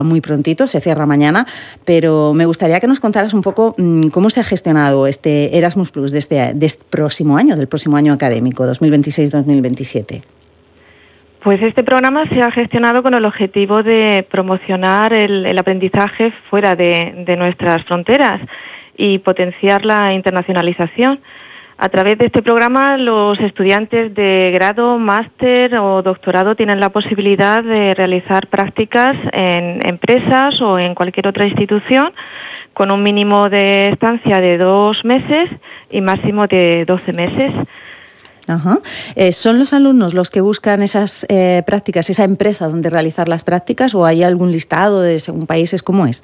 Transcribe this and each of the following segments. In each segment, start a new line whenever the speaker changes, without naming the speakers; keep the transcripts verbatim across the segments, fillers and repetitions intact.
muy prontito, se cierra mañana, pero me gustaría que nos contaras un poco mmm, cómo se ha gestionado este Erasmus Plus de este, de este próximo año, del próximo año académico, dos mil veintiséis dos mil veintisiete.
Pues este programa se ha gestionado con el objetivo de promocionar el, el aprendizaje fuera de, de nuestras fronteras y potenciar la internacionalización. A través de este programa, los estudiantes de grado, máster o doctorado tienen la posibilidad de realizar prácticas en empresas o en cualquier otra institución con un mínimo de estancia de dos meses y máximo de doce meses.
Ajá. Eh, ¿Son los alumnos los que buscan esas eh, prácticas, esa empresa donde realizar las prácticas, o hay algún listado de según países? ¿Cómo es?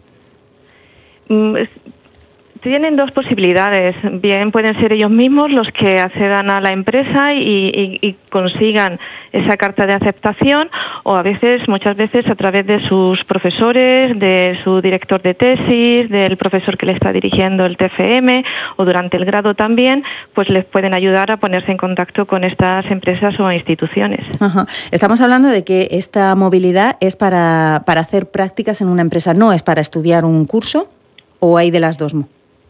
Mm, es... Tienen dos posibilidades. Bien, pueden ser ellos mismos los que accedan a la empresa y, y, y consigan esa carta de aceptación, o a veces, muchas veces, a través de sus profesores, de su director de tesis, del profesor que le está dirigiendo el T F M, o durante el grado también, pues les pueden ayudar a ponerse en contacto con estas empresas o instituciones.
Ajá. Estamos hablando de que esta movilidad es para, para hacer prácticas en una empresa, ¿no es para estudiar un curso, o hay de las dos?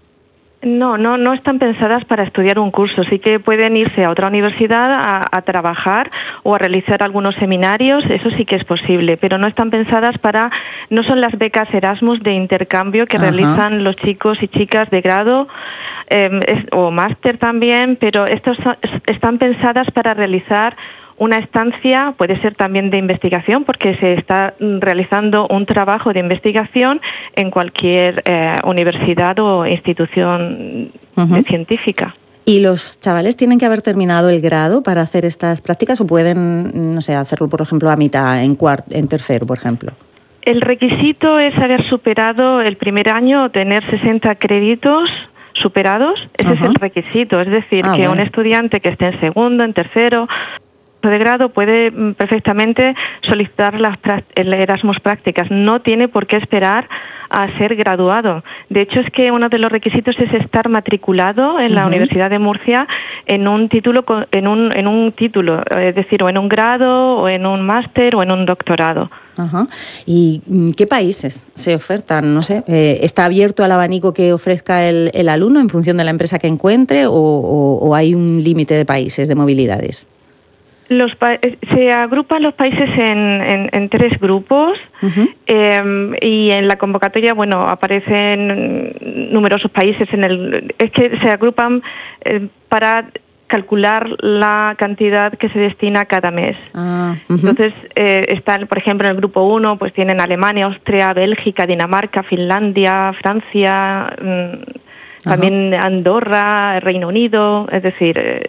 No, no, no están pensadas para estudiar un curso. Sí que pueden irse a otra universidad a, a trabajar o a realizar algunos seminarios. Eso sí que es posible, pero no están pensadas para, no son las becas Erasmus de intercambio que Ajá. realizan los chicos y chicas de grado eh, es, o máster también, pero estos son, están pensadas para realizar una estancia, puede ser también de investigación, porque se está realizando un trabajo de investigación en cualquier eh, universidad o institución uh-huh. científica.
¿Y los chavales tienen que haber terminado el grado para hacer estas prácticas, o pueden, no sé, hacerlo, por ejemplo, a mitad, en cuarto, en tercero, por ejemplo?
El requisito es haber superado el primer año o tener sesenta créditos superados. Ese uh-huh. es el requisito. Es decir, ah, que bueno. un estudiante que esté en segundo, en tercero de grado puede perfectamente solicitar las el Erasmus prácticas. No tiene por qué esperar a ser graduado. De hecho, es que uno de los requisitos es estar matriculado en la uh-huh. Universidad de Murcia en un título, en un, en un título, es decir, o en un grado, o en un máster, o en un doctorado.
Ajá. ¿Y qué países se ofertan? No sé, eh, ¿está abierto al abanico que ofrezca el, el alumno en función de la empresa que encuentre, o, o, o hay un límite de países, de movilidades?
Los pa- se agrupan los países en, en, en tres grupos uh-huh. eh, y en la convocatoria, bueno, aparecen numerosos países. En el es que se agrupan eh, para calcular la cantidad que se destina cada mes. Ah, uh-huh. Entonces, eh, están, por ejemplo, en el grupo uno, pues tienen Alemania, Austria, Bélgica, Dinamarca, Finlandia, Francia, mmm, también Andorra, Reino Unido, es decir, eh,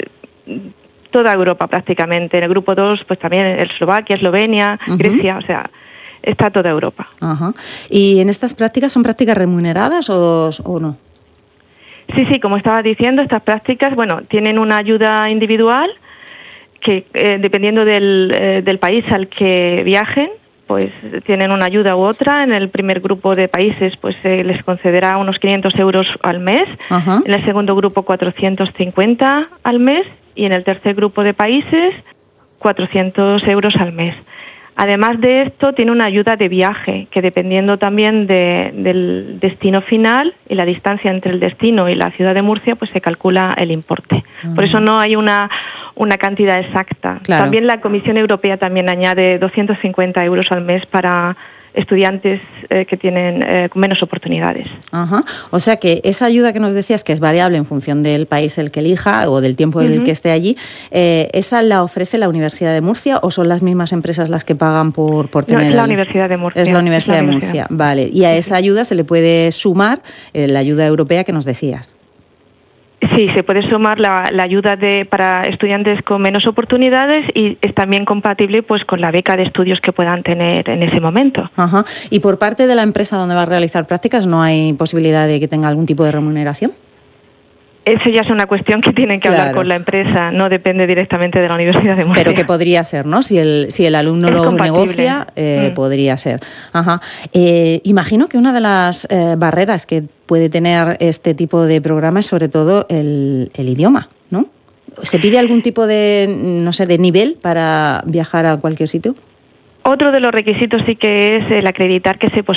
toda Europa prácticamente. En el grupo dos, pues también Eslovaquia, Eslovenia, uh-huh. Grecia, o sea, está toda Europa.
Uh-huh. ¿Y en estas prácticas son prácticas remuneradas o, o no?
Sí, sí, como estaba diciendo, estas prácticas, bueno, tienen una ayuda individual que eh, dependiendo del, eh, del país al que viajen, pues tienen una ayuda u otra. En el primer grupo de países, pues se eh, les concederá unos quinientos euros al mes. Uh-huh. En el segundo grupo, cuatrocientos cincuenta al mes. Y en el tercer grupo de países, cuatrocientos euros al mes. Además de esto, tiene una ayuda de viaje, que dependiendo también de, del destino final y la distancia entre el destino y la ciudad de Murcia, pues se calcula el importe. Uh-huh. Por eso no hay una, una cantidad exacta. Claro. También la Comisión Europea también añade doscientos cincuenta euros al mes para estudiantes eh, que tienen eh, menos oportunidades.
Ajá. O sea que esa ayuda que nos decías, que es variable en función del país el que elija o del tiempo en uh-huh. el que esté allí, eh, ¿esa la ofrece la Universidad de Murcia o son las mismas empresas las que pagan por, por tener?
No, es la el... Universidad de Murcia.
Es la Universidad es la de Murcia, vale. Y a esa ayuda se le puede sumar eh, la ayuda europea que nos decías.
Sí, se puede sumar la, la ayuda de para estudiantes con menos oportunidades y es también compatible pues con la beca de estudios que puedan tener en ese momento.
Ajá. ¿Y por parte de la empresa donde va a realizar prácticas no hay posibilidad de que tenga algún tipo de remuneración?
Eso ya es una cuestión que tienen que claro. hablar con la empresa, no depende directamente de la Universidad de Murcia.
Pero que podría ser, ¿no? Si el, si el alumno es lo compatible. negocia, eh, mm. podría ser. Ajá. Eh, imagino que una de las eh, barreras que puede tener este tipo de programa es sobre todo el, el idioma, ¿no? ¿Se pide algún tipo de, no sé, de nivel para viajar a cualquier sitio?
Otro de los requisitos sí que es el acreditar que se